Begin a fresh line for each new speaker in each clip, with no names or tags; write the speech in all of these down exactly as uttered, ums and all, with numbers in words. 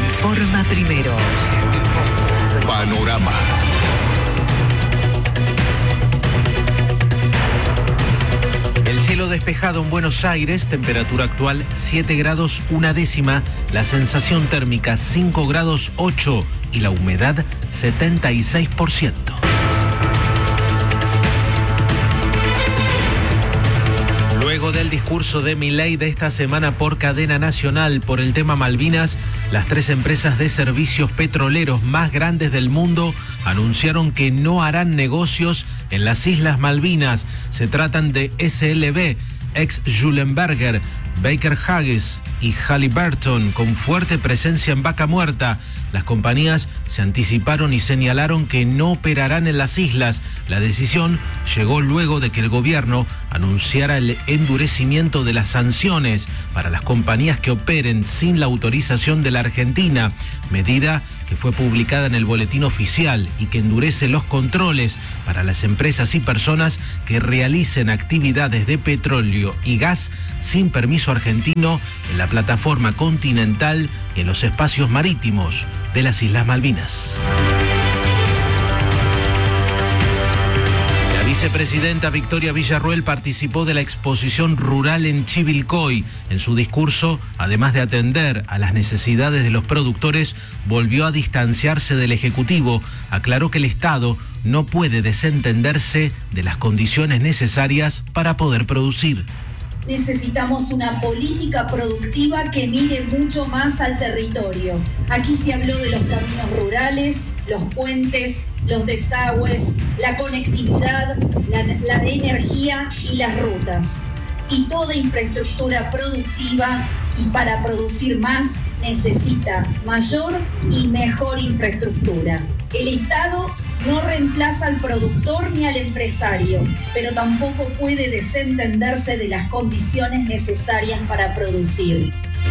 Informa primero.
Panorama.
El cielo despejado en Buenos Aires, temperatura actual siete grados una décima, la sensación térmica cinco grados ocho y la humedad setenta y seis por ciento. Luego del discurso de Milei de esta semana por cadena nacional por el tema Malvinas, las tres empresas de servicios petroleros más grandes del mundo anunciaron que no harán negocios en las Islas Malvinas. Se tratan de S L B, ex Schulenberger, Baker Hughes y Halliburton, con fuerte presencia en Vaca Muerta. Las compañías se anticiparon y señalaron que no operarán en las islas. La decisión llegó luego de que el gobierno anunciara el endurecimiento de las sanciones para las compañías que operen sin la autorización de la Argentina, medida que fue publicada en el boletín oficial y que endurece los controles para las empresas y personas que realicen actividades de petróleo y gas sin permiso argentino en la plataforma continental y en los espacios marítimos de las Islas Malvinas. La vicepresidenta Victoria Villarruel participó de la exposición rural en Chivilcoy. En su discurso, además de atender a las necesidades de los productores, volvió a distanciarse del Ejecutivo. Aclaró que el Estado no puede desentenderse de las condiciones necesarias para poder producir.
Necesitamos una política productiva que mire mucho más al territorio. Aquí se habló de los caminos rurales, los puentes, los desagües, la conectividad, la, la energía y las rutas. Y toda infraestructura productiva, y para producir más necesita mayor y mejor infraestructura. El Estado no reemplaza al productor ni al empresario, pero tampoco puede desentenderse de las condiciones necesarias para producir.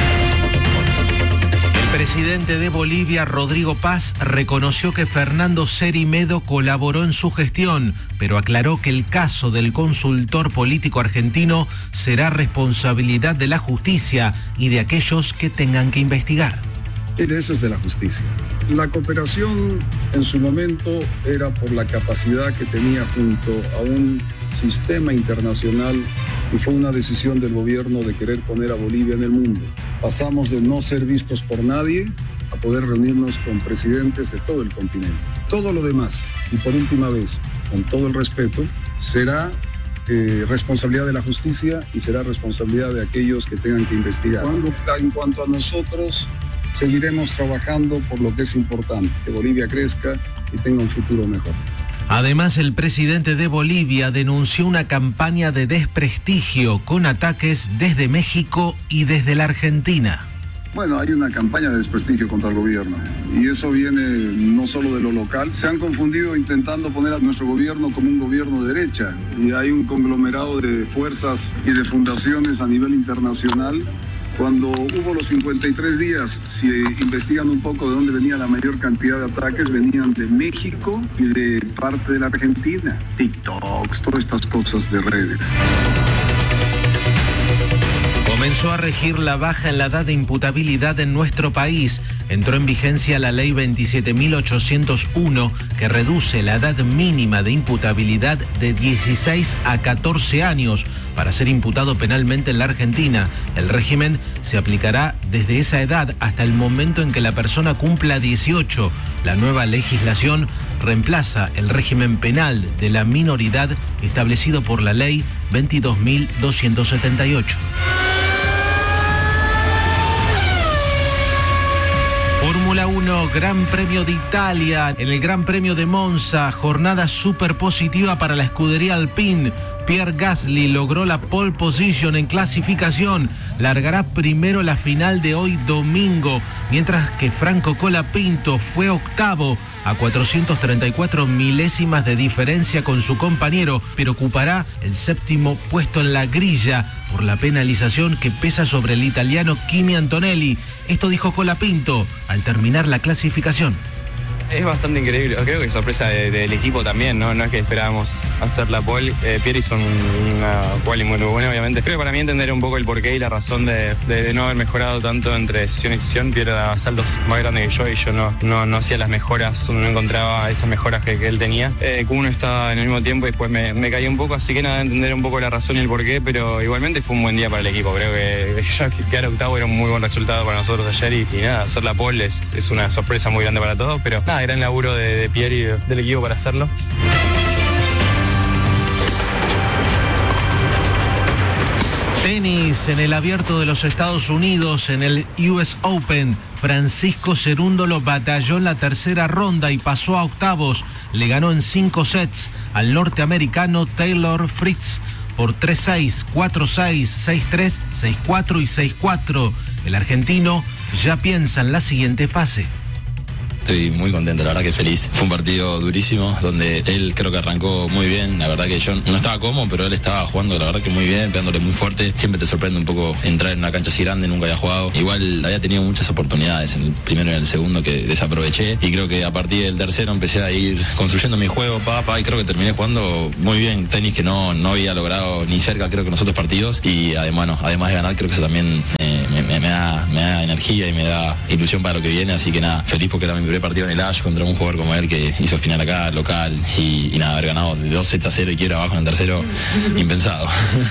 El presidente de Bolivia, Rodrigo Paz, reconoció que Fernando Cerimedo colaboró en su gestión, pero aclaró que el caso del consultor político argentino será responsabilidad de la justicia y de aquellos que tengan que investigar.
Eso es de la justicia. La cooperación en su momento era por la capacidad que tenía junto a un sistema internacional y fue una decisión del gobierno de querer poner a Bolivia en el mundo. Pasamos de no ser vistos por nadie a poder reunirnos con presidentes de todo el continente. Todo lo demás, y por última vez, con todo el respeto, será eh, responsabilidad de la justicia y será responsabilidad de aquellos que tengan que investigar. Cuando, en cuanto a nosotros, seguiremos trabajando por lo que es importante, que Bolivia crezca y tenga un futuro mejor.
Además, el presidente de Bolivia denunció una campaña de desprestigio con ataques desde México y desde la Argentina.
Bueno, hay una campaña de desprestigio contra el gobierno y eso viene no solo de lo local. Se han confundido intentando poner a nuestro gobierno como un gobierno de derecha y hay un conglomerado de fuerzas y de fundaciones a nivel internacional. Cuando hubo los cincuenta y tres días, si investigan un poco de dónde venía la mayor cantidad de ataques, venían de México y de parte de la Argentina. TikToks, todas estas cosas de redes.
Comenzó a regir la baja en la edad de imputabilidad en nuestro país. Entró en vigencia la ley veintisiete mil ochocientos uno, que reduce la edad mínima de imputabilidad de dieciséis a catorce años para ser imputado penalmente en la Argentina. El régimen se aplicará desde esa edad hasta el momento en que la persona cumpla dieciocho. La nueva legislación reemplaza el régimen penal de la minoridad establecido por la ley veintidós mil doscientos setenta y ocho. Fórmula uno, Gran Premio de Italia. En el Gran Premio de Monza, jornada súper positiva para la escudería Alpine. Pierre Gasly logró la pole position en clasificación. Largará primero la final de hoy domingo, mientras que Franco Colapinto fue octavo a cuatrocientas treinta y cuatro milésimas de diferencia con su compañero, pero ocupará el séptimo puesto en la grilla por la penalización que pesa sobre el italiano Kimi Antonelli. Esto dijo Colapinto al terminar la clasificación.
Es bastante increíble, creo que sorpresa de, del equipo también, ¿no? No es que esperábamos hacer la pole. Eh, Pierre hizo un, una quali muy, muy buena, obviamente. Pero para mí entender un poco el porqué y la razón de, de, de no haber mejorado tanto entre sesión y sesión. Pierre daba saltos más grandes que yo y yo no, no, no hacía las mejoras, no encontraba esas mejoras que, que él tenía. Eh, Q uno estaba en el mismo tiempo y después me, me caí un poco, así que nada, entender un poco la razón y el porqué, pero igualmente fue un buen día para el equipo. Creo que ya quedar octavo era un muy buen resultado para nosotros ayer y, y nada, hacer la pole es, es una sorpresa muy grande para todos, pero nada, gran laburo de, de Pierre y de, del equipo para hacerlo.
Tenis en el Abierto de los Estados Unidos, en el U S Open. Francisco Cerúndolo batalló en la tercera ronda y pasó a octavos. Le ganó en cinco sets al norteamericano Taylor Fritz por tres seis, cuatro seis, seis tres, seis cuatro y seis cuatro. El argentino ya piensa en la siguiente fase.
Estoy muy contento, la verdad que feliz. Fue un partido durísimo, donde él creo que arrancó muy bien. La verdad que yo no estaba cómodo, pero él estaba jugando, la verdad que muy bien, pegándole muy fuerte. Siempre te sorprende un poco entrar en una cancha así grande, nunca había jugado. Igual había tenido muchas oportunidades en el primero y en el segundo que desaproveché. Y creo que a partir del tercero empecé a ir construyendo mi juego, pa, pa, y creo que terminé jugando muy bien. Tenis que no, no había logrado ni cerca, creo que en los otros partidos. Y además, bueno, además de ganar, creo que eso también eh, me, me, me, da, me da energía y me da ilusión para lo que viene. Así que nada, feliz porque era mi primer partido en el Ash contra un jugador como él que hizo final acá, local, y, y nada, haber ganado de dos sets a cero y quiero abajo en el tercero, impensado.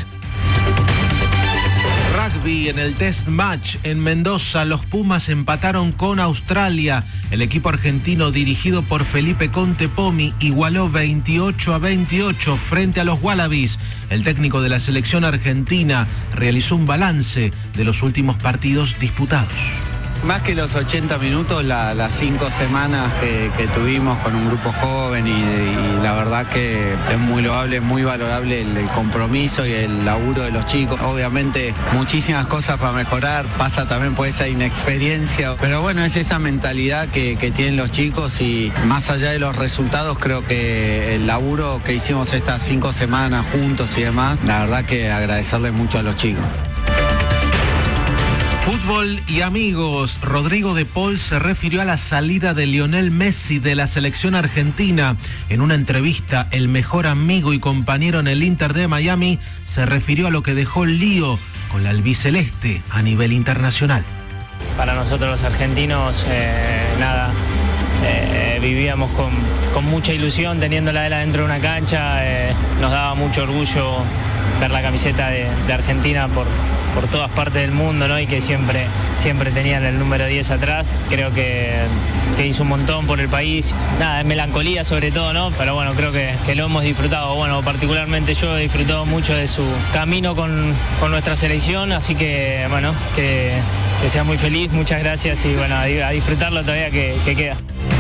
Rugby en el Test Match en Mendoza, los Pumas empataron con Australia. El equipo argentino dirigido por Felipe Conte Pomi igualó veintiocho a veintiocho frente a los Wallabies. El técnico de la selección argentina realizó un balance de los últimos partidos disputados.
Más que los ochenta minutos, la, las cinco semanas que, que tuvimos con un grupo joven y, y la verdad que es muy loable, muy valorable el, el compromiso y el laburo de los chicos. Obviamente muchísimas cosas para mejorar, pasa también por esa inexperiencia, pero bueno, es esa mentalidad que, que tienen los chicos y más allá de los resultados, creo que el laburo que hicimos estas cinco semanas juntos y demás, la verdad que agradecerle mucho a los chicos.
Fútbol y amigos. Rodrigo de Paul se refirió a la salida de Lionel Messi de la selección argentina. En una entrevista, el mejor amigo y compañero en el Inter de Miami se refirió a lo que dejó el lío con la albiceleste a nivel internacional.
Para nosotros los argentinos, eh, nada, eh, vivíamos con, con mucha ilusión teniéndola él adentro de una cancha. Eh, nos daba mucho orgullo ver la camiseta de, de Argentina por... por todas partes del mundo, ¿no? Y que siempre, siempre tenían el número diez atrás. Creo que, que hizo un montón por el país. Nada, es melancolía sobre todo, ¿no? Pero bueno, creo que, que lo hemos disfrutado. Bueno, particularmente yo he disfrutado mucho de su camino con, con nuestra selección, así que, bueno, que, que sea muy feliz, muchas gracias y bueno, a, a disfrutarlo todavía que, que queda.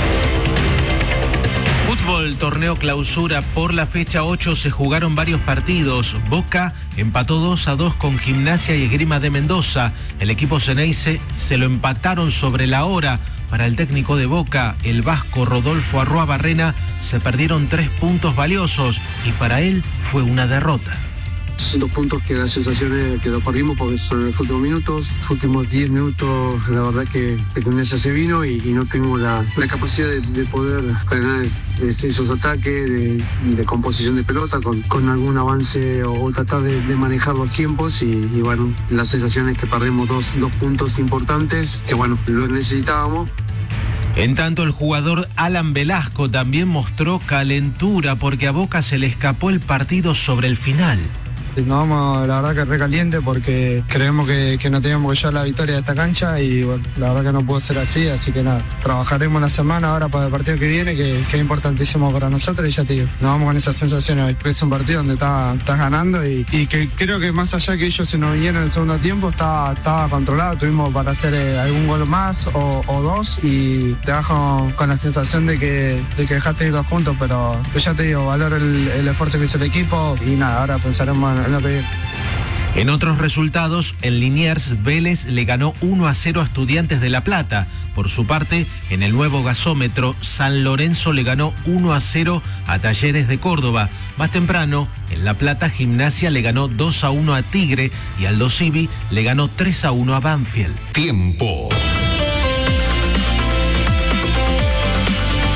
Fútbol, torneo clausura. Por la fecha ocho se jugaron varios partidos. Boca empató dos a dos con Gimnasia y Esgrima de Mendoza. El equipo Ceneice se lo empataron sobre la hora. Para el técnico de Boca, el vasco Rodolfo Arruabarrena, se perdieron tres puntos valiosos y para él fue una derrota.
Dos puntos que da sensaciones que lo perdimos porque son los últimos minutos. Los últimos diez minutos, la verdad que Gimnasia se vino y, y no tuvimos la, la capacidad de, de poder frenar esos ataques, de, de composición de pelota, con, con algún avance o, o tratar de, de manejar los tiempos. Y, y bueno, la sensación es que perdemos dos, dos puntos importantes, que bueno, lo necesitábamos.
En tanto, el jugador Alan Velasco también mostró calentura porque a Boca se le escapó el partido sobre el final.
Nos vamos, la verdad que recaliente porque creemos que, que no teníamos que llevar la victoria de esta cancha y bueno, la verdad que no pudo ser así, así que nada, trabajaremos la semana ahora para el partido que viene, que, que es importantísimo para nosotros y ya te digo, nos vamos con esas sensaciones. Es un partido donde estás está ganando y, y que creo que más allá que ellos se nos vinieron en el segundo tiempo, estaba, estaba controlado, tuvimos para hacer eh, algún gol más o, o dos y te vas con, con la sensación de que, de que dejaste ir los juntos, pero, pero ya te digo, valoro el, el esfuerzo que hizo el equipo y nada, ahora pensaremos en
En otros resultados, en Liniers, Vélez le ganó uno a cero a Estudiantes de La Plata. Por su parte, en el nuevo gasómetro, San Lorenzo le ganó uno a cero a Talleres de Córdoba. Más temprano, en La Plata, Gimnasia le ganó dos a uno a Tigre y Aldo Civi le ganó tres a uno a Banfield.
Tiempo.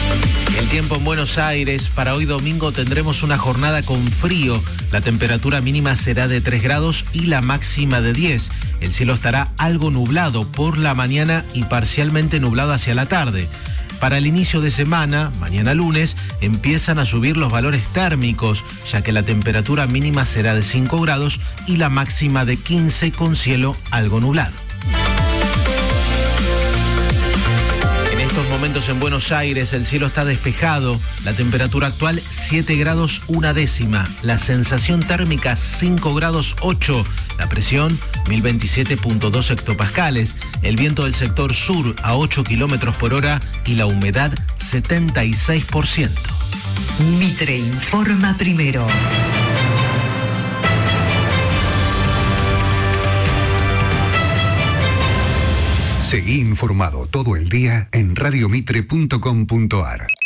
El tiempo en Buenos Aires, para hoy domingo tendremos una jornada con frío. La temperatura mínima será de tres grados y la máxima de diez. El cielo estará algo nublado por la mañana y parcialmente nublado hacia la tarde. Para el inicio de semana, mañana lunes, empiezan a subir los valores térmicos, ya que la temperatura mínima será de cinco grados y la máxima de quince con cielo algo nublado. En estos momentos en Buenos Aires el cielo está despejado, la temperatura actual siete grados una décima, la sensación térmica cinco grados ocho, la presión mil veintisiete punto dos hectopascales, el viento del sector sur a ocho kilómetros por hora y la humedad setenta y seis por ciento.
Mitre informa primero.
Seguí informado todo el día en radiomitre punto com punto ar.